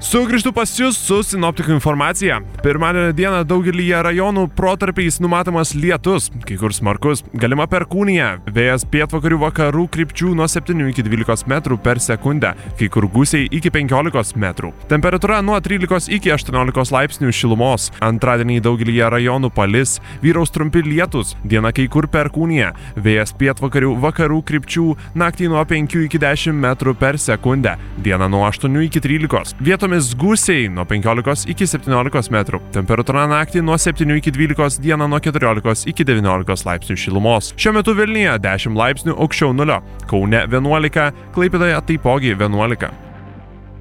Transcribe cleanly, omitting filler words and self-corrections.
Sugrįžtu pas jūs su sinoptikų informacija. Pirmadienio dieną daugelyje rajonų protarpiais numatomas lietus, kai kur smarkus, galima perkūnija, vėjas pietvakarių vakarų krypčių nuo 7 iki 12 metrų per sekundę, kai kur gūsiai iki 15 metrų. Temperatūra nuo 13 iki 18 laipsnių šilumos. Antradienį daugelyje rajonų palis, vyraus trumpi lietus, diena kai kur perkūnija, vėjas pietvakarių vakarų krypčių, naktį nuo 5 iki 10 metrų per sekundę, diena nuo 8 iki 13. Vietomis gūsiai nuo 15 iki 17 metrų. Temperatūra naktį nuo 7 iki 12, dieną nuo 14 iki 19 laipsnių šilumos. Šiuo metu Vilniuje 10 laipsnių aukščiau nulio, Kaune 11, Klaipėdoje taipogi 11.